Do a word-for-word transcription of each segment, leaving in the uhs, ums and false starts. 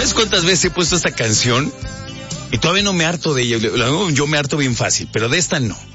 ¿Sabes cuántas veces he puesto esta canción? Y todavía no me harto de ella. Yo me harto bien fácil, pero de esta no.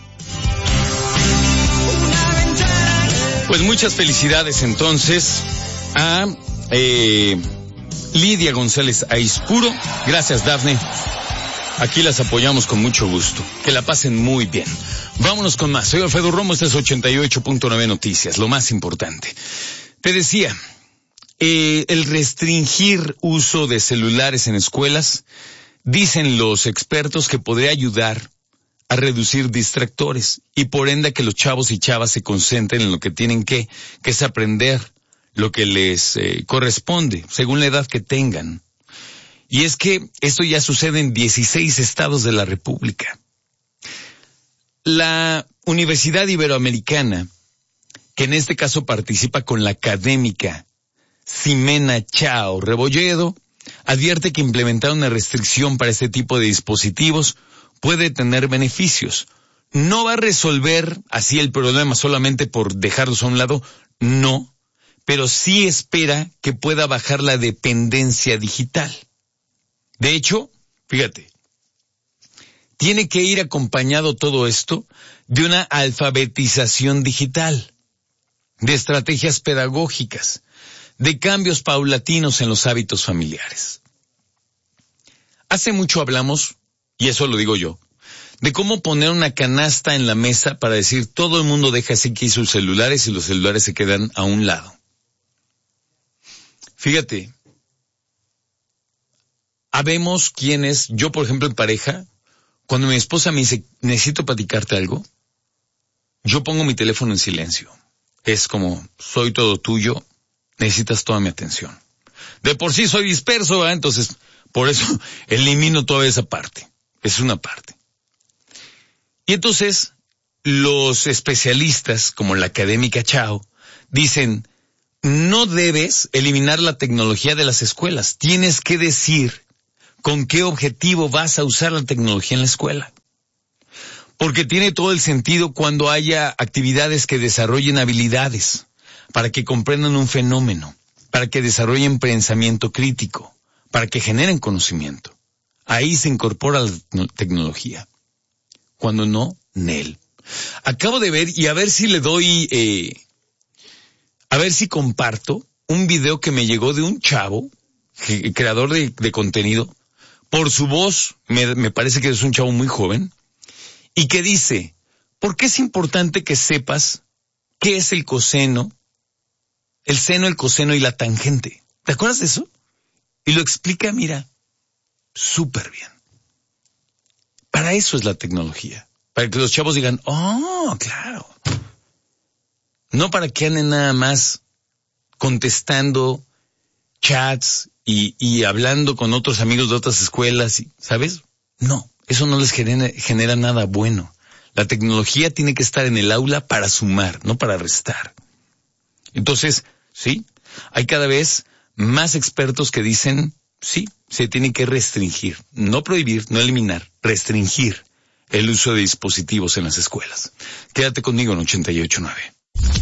Pues muchas felicidades entonces a eh, Lidia González Aispuro. Gracias, Dafne. Aquí las apoyamos con mucho gusto. Que la pasen muy bien. Vámonos con más. Soy Alfredo Romo, este es ochenta y ocho punto nueve Noticias, lo más importante. Te decía, eh, el restringir uso de celulares en escuelas, dicen los expertos que podría ayudar a reducir distractores y por ende que los chavos y chavas se concentren en lo que tienen que, que es aprender lo que les eh, corresponde, según la edad que tengan. Y es que esto ya sucede en dieciséis estados de la República. La Universidad Iberoamericana, que en este caso participa con la académica Ximena Chao Rebolledo, advierte que implementar una restricción para este tipo de dispositivos puede tener beneficios. No va a resolver así el problema solamente por dejarlos a un lado, no, pero sí espera que pueda bajar la dependencia digital. De hecho, fíjate, tiene que ir acompañado todo esto de una alfabetización digital, de estrategias pedagógicas, de cambios paulatinos en los hábitos familiares. Hace mucho hablamos, y eso lo digo yo, de cómo poner una canasta en la mesa para decir todo el mundo deja así que sus celulares y los celulares se quedan a un lado. Fíjate, habemos quienes, yo por ejemplo en pareja, cuando mi esposa me dice, necesito platicarte algo, yo pongo mi teléfono en silencio. Es como, soy todo tuyo, necesitas toda mi atención. De por sí soy disperso, ¿verdad? Entonces, por eso elimino toda esa parte. Es una parte. Y entonces, los especialistas, como la académica Chao, dicen, no debes eliminar la tecnología de las escuelas. Tienes que decir con qué objetivo vas a usar la tecnología en la escuela. Porque tiene todo el sentido cuando haya actividades que desarrollen habilidades, para que comprendan un fenómeno, para que desarrollen pensamiento crítico, para que generen conocimiento. Ahí se incorpora la tecnología. Cuando no, nel. Acabo de ver, y a ver si le doy, eh, a ver si comparto un video que me llegó de un chavo, creador de, de contenido. Por su voz, me, me parece que es un chavo muy joven, y que dice, ¿por qué es importante que sepas qué es el coseno, el seno, el coseno y la tangente? ¿Te acuerdas de eso? Y lo explica, mira, súper bien. Para eso es la tecnología. Para que los chavos digan, oh, claro. No para que anden nada más contestando chats y, y hablando con otros amigos de otras escuelas, ¿sabes? No, eso no les genera, genera nada bueno. La tecnología tiene que estar en el aula para sumar, no para restar. Entonces, sí, hay cada vez más expertos que dicen, sí, se tiene que restringir, no prohibir, no eliminar, restringir el uso de dispositivos en las escuelas. Quédate conmigo en ochenta y ocho punto nueve.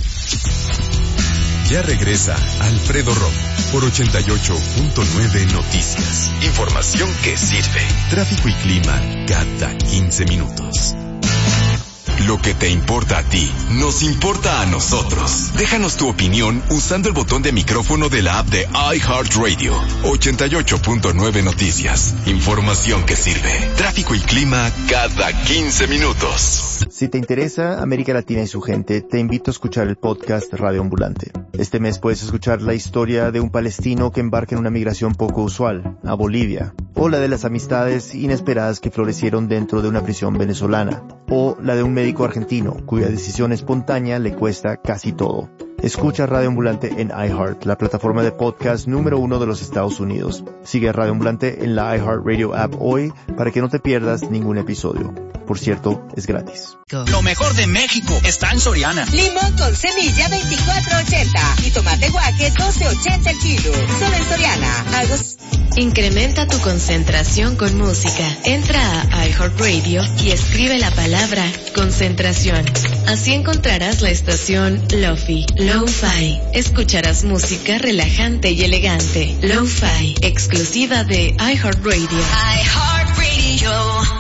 Ya regresa Alfredo Romo por ochenta y ocho punto nueve Noticias. Información que sirve. Tráfico y clima cada quince minutos. Lo que te importa a ti, nos importa a nosotros. Déjanos tu opinión usando el botón de micrófono de la app de iHeartRadio. ochenta y ocho punto nueve Noticias. Información que sirve. Tráfico y clima cada quince minutos. Si te interesa América Latina y su gente, te invito a escuchar el podcast Radio Ambulante. Este mes puedes escuchar la historia de un palestino que embarca en una migración poco usual, a Bolivia, o la de las amistades inesperadas que florecieron dentro de una prisión venezolana, o la de un médico argentino cuya decisión espontánea le cuesta casi todo. Escucha Radio Ambulante en iHeart, la plataforma de podcast número uno de los Estados Unidos. Sigue a Radio Ambulante en la iHeartRadio app hoy para que no te pierdas ningún episodio. Por cierto, es gratis. Lo mejor de México está en Soriana. Limón con semilla veinticuatro ochenta y tomate guaje doce ochenta el kilo. Solo en Soriana. Algo Incrementa tu concentración con música. Entra a iHeartRadio y escribe la palabra concentración. Así encontrarás la estación Lo-Fi. Lo-Fi. Escucharás música relajante y elegante. Lo-Fi. Exclusiva de iHeartRadio. iHeartRadio.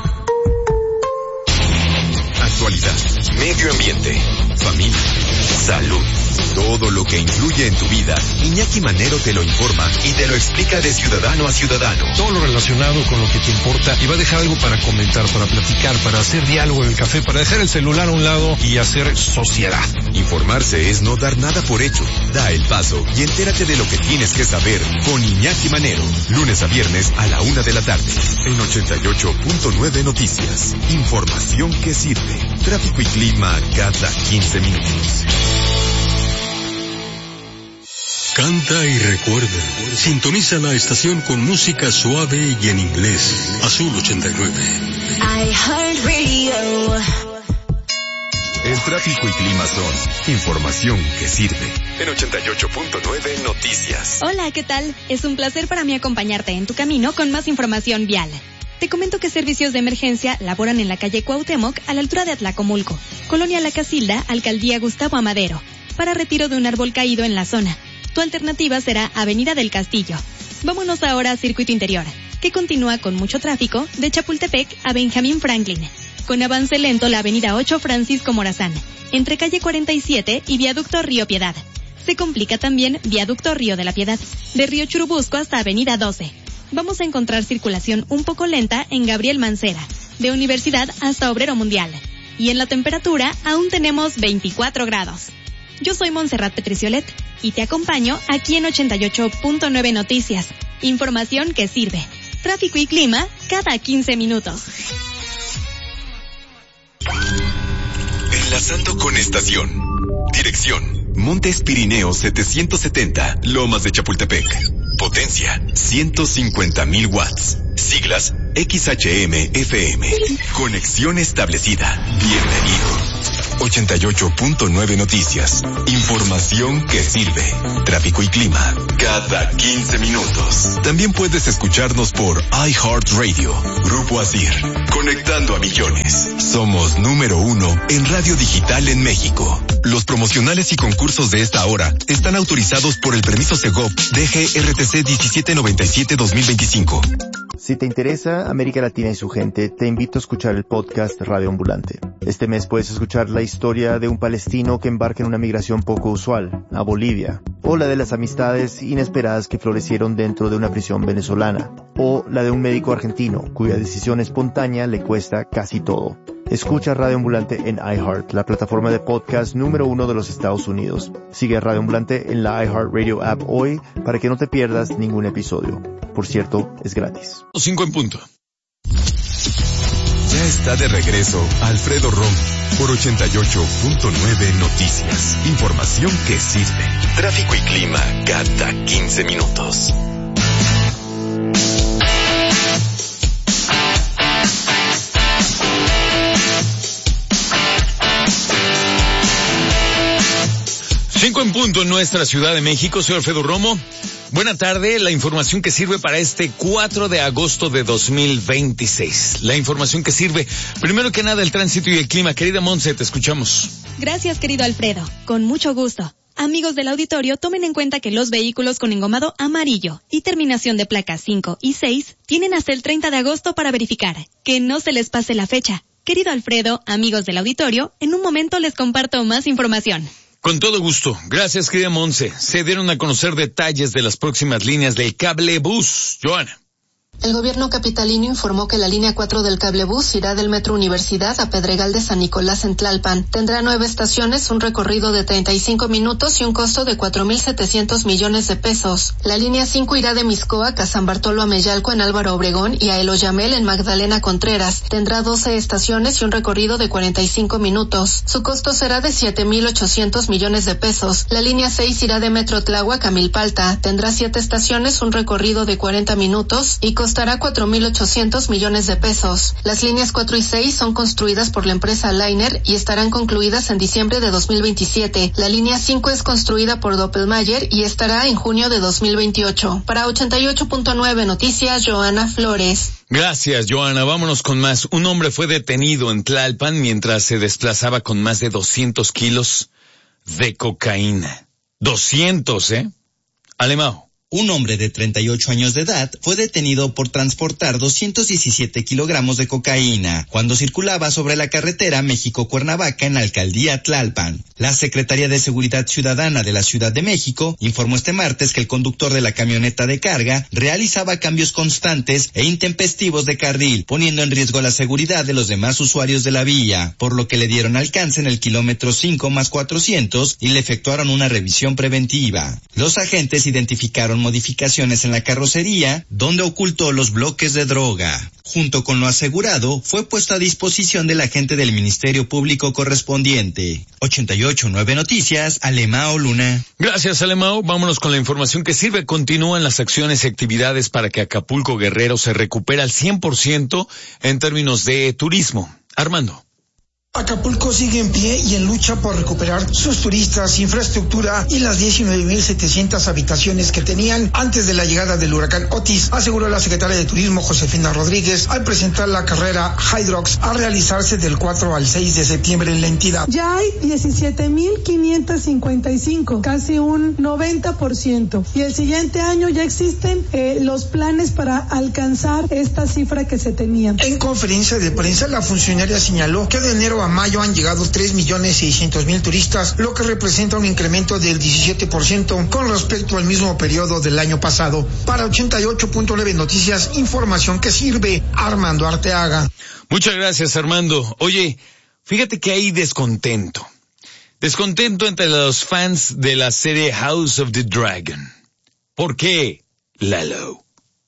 Actualidad, medio ambiente, familia, salud. Todo lo que influye en tu vida, Iñaki Manero te lo informa y te lo explica de ciudadano a ciudadano. Todo lo relacionado con lo que te importa y va a dejar algo para comentar, para platicar, para hacer diálogo en el café, para dejar el celular a un lado y hacer sociedad. Informarse es no dar nada por hecho. Da el paso y entérate de lo que tienes que saber con Iñaki Manero. Lunes a viernes a la una de la tarde. En ochenta y ocho punto nueve Noticias. Información que sirve. Tráfico y clima cada quince minutos. Canta y recuerda. Sintoniza la estación con música suave y en inglés. Azul ochenta y nueve. iHeartRadio. El tráfico y clima son información que sirve. En ochenta y ocho punto nueve Noticias. Hola, ¿qué tal? Es un placer para mí acompañarte en tu camino con más información vial. Te comento que servicios de emergencia laboran en la calle Cuauhtémoc a la altura de Atlacomulco, Colonia La Casilda, Alcaldía Gustavo Amadero, para retiro de un árbol caído en la zona. Tu alternativa será Avenida del Castillo. Vámonos ahora a Circuito Interior, que continúa con mucho tráfico de Chapultepec a Benjamín Franklin, con avance lento la Avenida ocho Francisco Morazán, entre calle cuarenta y siete y Viaducto Río Piedad. Se complica también Viaducto Río de la Piedad, de Río Churubusco hasta Avenida doce. Vamos a encontrar circulación un poco lenta en Gabriel Mancera, de Universidad hasta Obrero Mundial. Y en la temperatura aún tenemos veinticuatro grados. Yo soy Montserrat Petriciolet y te acompaño aquí en ochenta y ocho punto nueve Noticias. Información que sirve. Tráfico y clima cada quince minutos. Enlazando con estación. Dirección: Montes Pirineos setecientos setenta, Lomas de Chapultepec. Potencia: ciento cincuenta mil watts. Siglas: X H M F M. Conexión establecida. Bienvenido. ochenta y ocho punto nueve Noticias. Información que sirve. Tráfico y clima cada quince minutos. También puedes escucharnos por iHeartRadio. Grupo Asir. Conectando a millones. Somos número uno en radio digital en México. Los promocionales y concursos de esta hora están autorizados por el permiso Segov D G R T C diecisiete noventa y siete dos mil veinticinco. Si te interesa América Latina y su gente, te invito a escuchar el podcast Radio Ambulante. Este mes puedes escuchar la historia de un palestino que embarca en una migración poco usual, a Bolivia, o la de las amistades inesperadas que florecieron dentro de una prisión venezolana, o la de un médico argentino cuya decisión espontánea le cuesta casi todo. Escucha Radio Ambulante en iHeart, la plataforma de podcast número uno de los Estados Unidos. Sigue a Radio Ambulante en la iHeartRadio app hoy para que no te pierdas ningún episodio. Por cierto, es gratis. Cinco en punto. Ya está de regreso Alfredo Romo por ochenta y ocho punto nueve Noticias. Información que sirve. Tráfico y clima cada quince minutos. Cinco en punto en nuestra Ciudad de México. Soy Alfredo Romo. Buena tarde. La información que sirve para este cuatro de agosto de dos mil veintiséis. La información que sirve, primero que nada, el tránsito y el clima. Querida Monse, te escuchamos. Gracias, querido Alfredo. Con mucho gusto. Amigos del auditorio, tomen en cuenta que los vehículos con engomado amarillo y terminación de placas cinco y seis tienen hasta el treinta de agosto para verificar. Que no se les pase la fecha. Querido Alfredo, amigos del auditorio, en un momento les comparto más información. Con todo gusto. Gracias, querida Monse. Se dieron a conocer detalles de las próximas líneas del cablebús. Joana. El gobierno capitalino informó que la línea cuatro del cablebús irá del Metro Universidad a Pedregal de San Nicolás en Tlalpan. Tendrá nueve estaciones, un recorrido de treinta y cinco minutos y un costo de cuatro mil setecientos millones de pesos. La línea cinco irá de Mixcoac a San Bartolo Ameyalco en Álvaro Obregón y a Eloyamel en Magdalena Contreras. Tendrá doce estaciones y un recorrido de cuarenta y cinco minutos. Su costo será de siete mil ochocientos millones de pesos. La línea seis irá de Metro Tláhuac a Milpalta. Tendrá siete estaciones, un recorrido de cuarenta minutos y costo costará cuatro mil ochocientos millones de pesos. Las líneas cuatro y seis son construidas por la empresa Liner y estarán concluidas en diciembre de dos mil veintisiete. La línea cinco es construida por Doppelmayr y estará en junio de dos mil veintiocho. Para ochenta y ocho punto nueve Noticias, Joana Flores. Gracias, Joana. Vámonos con más. Un hombre fue detenido en Tlalpan mientras se desplazaba con más de doscientos kilos de cocaína. doscientos, ¿eh? Alemão. Un hombre de treinta y ocho años de edad fue detenido por transportar doscientos diecisiete kilogramos de cocaína cuando circulaba sobre la carretera México-Cuernavaca en la alcaldía Tlalpan. La Secretaría de Seguridad Ciudadana de la Ciudad de México informó este martes que el conductor de la camioneta de carga realizaba cambios constantes e intempestivos de carril, poniendo en riesgo la seguridad de los demás usuarios de la vía, por lo que le dieron alcance en el kilómetro cinco más cuatrocientos y le efectuaron una revisión preventiva. Los agentes identificaron modificaciones en la carrocería, donde ocultó los bloques de droga. Junto con lo asegurado, fue puesto a disposición del agente del Ministerio Público correspondiente. ochenta y ocho punto nueve Noticias, Alemão Luna. Gracias, Alemão. Vámonos con la información que sirve. Continúan las acciones y actividades para que Acapulco Guerrero se recupere al cien por ciento en términos de turismo. Armando. Acapulco sigue en pie y en lucha por recuperar sus turistas, infraestructura y las diecinueve mil setecientas habitaciones que tenían antes de la llegada del huracán Otis, aseguró la secretaria de Turismo Josefina Rodríguez al presentar la carrera Hydrox a realizarse del cuatro al seis de septiembre en la entidad. Ya hay diecisiete mil quinientos cincuenta y cinco, casi un noventa por ciento. Y el siguiente año ya existen eh, los planes para alcanzar esta cifra que se tenía. En conferencia de prensa, la funcionaria señaló que de enero a mayo han llegado tres millones seiscientos mil turistas, lo que representa un incremento del diecisiete por ciento con respecto al mismo periodo del año pasado. Para ochenta y ocho punto nueve Noticias, información que sirve. Armando Arteaga. Muchas gracias, Armando. Oye, fíjate que hay descontento. Descontento entre los fans de la serie House of the Dragon. ¿Por qué, Lalo?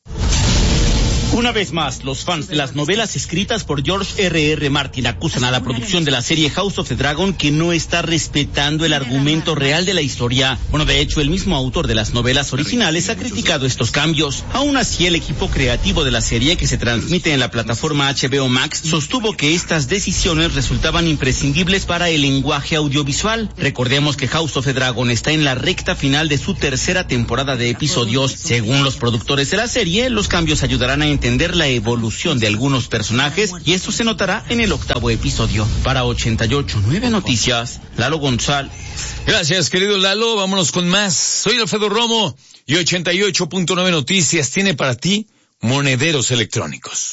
Una vez más, los fans de las novelas escritas por George R R Martin acusan a la producción de la serie House of the Dragon que no está respetando el argumento real de la historia. Bueno, de hecho, el mismo autor de las novelas originales ha criticado estos cambios. Aún así, el equipo creativo de la serie, que se transmite en la plataforma H B O Max, sostuvo que estas decisiones resultaban imprescindibles para el lenguaje audiovisual. Recordemos que House of the Dragon está en la recta final de su tercera temporada de episodios. Según los productores de la serie, los cambios ayudarán a entender la evolución de algunos personajes y esto se notará en el octavo episodio. Para ochenta y ocho punto nueve Noticias, Lalo González. Gracias, querido Lalo. Vámonos con más. Soy Alfredo Romo y ochenta y ocho punto nueve Noticias tiene para ti monederos electrónicos.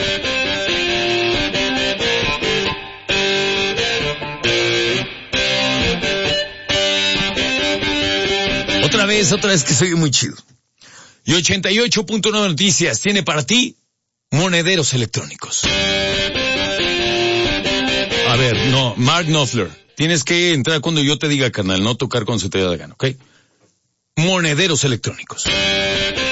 Otra vez, otra vez que soy muy chido. Y ochenta y ocho punto nueve Noticias tiene para ti monederos electrónicos. A ver, no, Mark Knopfler, tienes que entrar cuando yo te diga, carnal, no tocar cuando se te dé la gana, ¿ok? Monederos electrónicos.